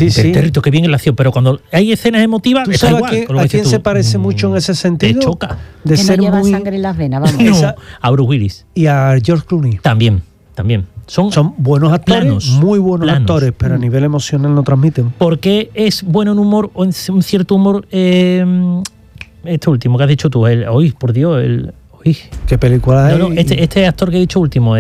qué bien en la acción, pero cuando hay escenas emotivas, ¿tú sabes a quién se parece mucho en ese sentido? Te choca. De que ser no lleva muy... sangre en las venas, vamos. No, a Bruce Willis. Y a George Clooney. También. Son buenos actores, muy buenos actores, pero a nivel emocional no transmiten. Porque es bueno en humor, o en un cierto humor, este último que has dicho tú, ¿Qué película hay? No, este actor que he dicho último,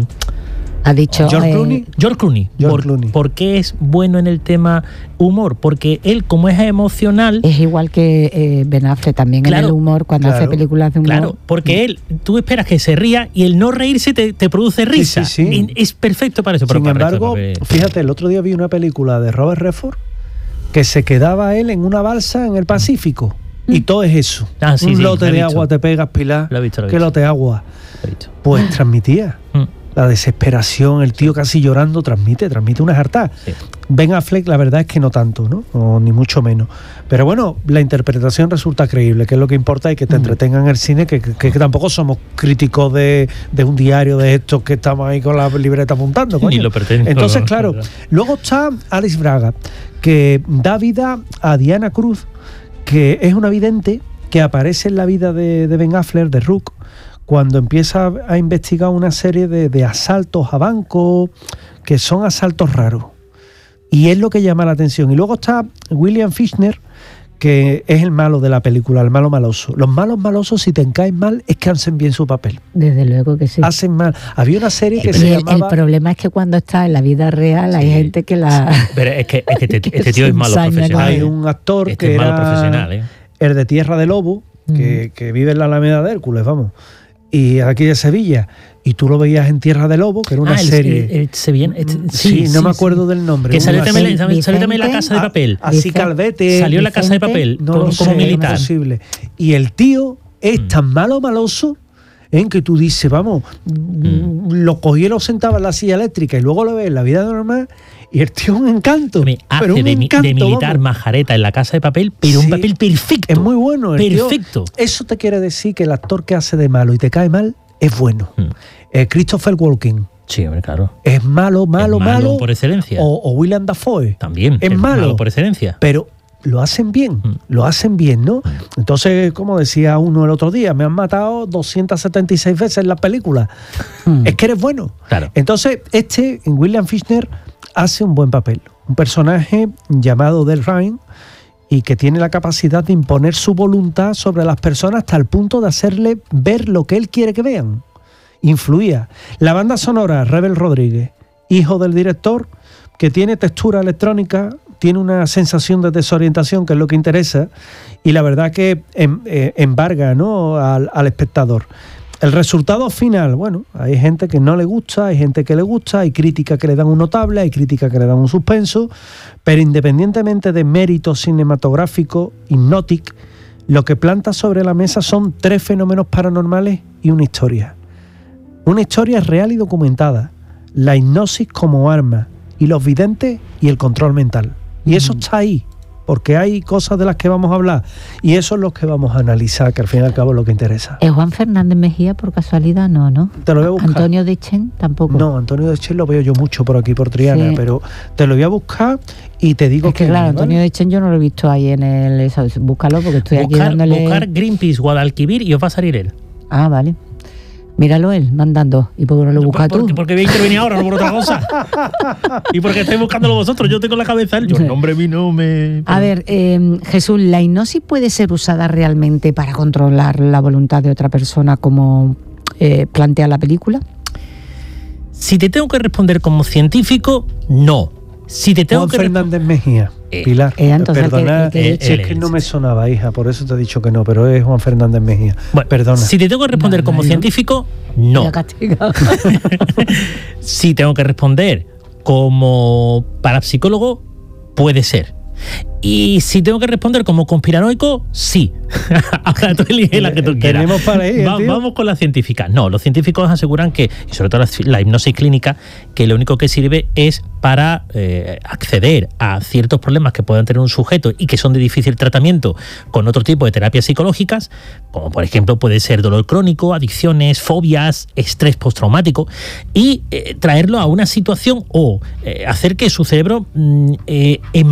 ha dicho George Clooney. ¿Por qué es bueno en el tema humor? Porque él, como es emocional... Es igual que Ben Affleck también en el humor, cuando hace películas de humor. Claro, porque tú esperas que se ría y el no reírse te produce risa. Sí. Es perfecto para eso. Sin embargo, fíjate, el otro día vi una película de Robert Redford que se quedaba él en una balsa en el Pacífico. Y todo es eso. Un lote de agua te pegas, Pilar. ¿Qué lote de agua? Pues transmitía. La desesperación, el tío casi llorando, transmite una jartá. Sí. Ben Affleck, la verdad es que no tanto, ¿no? O ni mucho menos. Pero bueno, la interpretación resulta creíble, que es lo que importa, y que te entretengan en el cine, que tampoco somos críticos de un diario de estos que estamos ahí con la libreta apuntando. Coño. Ni lo pretendo. Entonces, claro, luego está Alice Braga, que da vida a Diana Cruz, que es una vidente que aparece en la vida de Ben Affleck, de Rook, cuando empieza a investigar una serie de asaltos a bancos, que son asaltos raros. Y es lo que llama la atención. Y luego está William Fichtner, que es el malo de la película, el malo maloso. Los malos malosos, si te caen mal, es que hacen bien su papel. Desde luego que sí. Hacen mal. Había una serie que se llamaba... El problema es que cuando está en la vida real hay gente que la... Pero es que este tío es malo profesional. Hay un actor que era el de Tierra de Lobo, que vive en la Alameda de Hércules, vamos. Y aquí de Sevilla, y tú lo veías en Tierra de Lobo, que era una serie. No me acuerdo del nombre. Que salió también La Casa de Papel. Así Calvete. Salió La Casa de Papel, como militar. No es posible. Y el tío es tan maloso en que tú dices, vamos, lo cogí y lo sentaba en la silla eléctrica, y luego lo ves en la vida normal, y el tío es un encanto. Pero de militar, majareta en La Casa de Papel, pero un papel perfecto. Es muy bueno. Perfecto. Tío, eso te quiere decir que el actor que hace de malo y te cae mal es bueno. Christopher Walken. Sí, hombre, claro. Es malo por excelencia. O Willem Dafoe. También. Es malo por excelencia. Pero lo hacen bien, ¿no? Entonces, como decía uno el otro día, me han matado 276 veces en la película. Es que eres bueno. Claro. Entonces, William Fichtner, hace un buen papel. Un personaje llamado Del Ryan, y que tiene la capacidad de imponer su voluntad sobre las personas hasta el punto de hacerle ver lo que él quiere que vean. Influía. La banda sonora, Rebel Rodríguez, hijo del director, que tiene textura electrónica, tiene una sensación de desorientación, que es lo que interesa, y la verdad que embarga, ¿no?, al espectador. El resultado final, bueno, hay gente que no le gusta, hay gente que le gusta, hay críticas que le dan un notable, hay críticas que le dan un suspenso, pero independientemente de mérito cinematográfico, Hypnotic, lo que planta sobre la mesa son 3 fenómenos paranormales y una historia. Una historia real y documentada, la hipnosis como arma, y los videntes y el control mental. Y eso está ahí, porque hay cosas de las que vamos a hablar, y eso es lo que vamos a analizar, que al fin y al cabo es lo que interesa. ¿Es Juan Fernández Mejía por casualidad? No. Te lo voy a buscar. ¿Antonio Dechen? Tampoco. No, Antonio Dechen lo veo yo mucho por aquí, por Triana, pero te lo voy a buscar y te digo que claro, Antonio Dechen yo no lo he visto ahí en el... Búscalo, porque estoy aquí dándole... Buscar Greenpeace Guadalquivir y os va a salir él. Ah, vale. Míralo él, mandando. ¿Y por qué no lo buscas tú? Porque voy a intervenir ahora, no por otra cosa. Y porque estáis buscándolo vosotros. Yo tengo en la cabeza el nombre mío me... A ver, Jesús, ¿la hipnosis puede ser usada realmente para controlar la voluntad de otra persona como plantea la película? Si te tengo que responder como científico, no. Si te tengo Juan Fernández Mejía. Pilar, perdona, es que no me sonaba, hija, por eso te he dicho que no, pero es Juan Fernández Mejía. Bueno, perdona. Si te tengo que responder como científico, no. Si tengo que responder como parapsicólogo, puede ser. Y si tengo que responder como conspiranoico, sí. Ahora tú eliges la que tú quieras. Vamos con la científica. No, los científicos aseguran que, y sobre todo la hipnosis clínica, que lo único que sirve es para acceder a ciertos problemas que puedan tener un sujeto y que son de difícil tratamiento con otro tipo de terapias psicológicas, como por ejemplo puede ser dolor crónico, adicciones, fobias, estrés postraumático, y traerlo a una situación o hacer que su cerebro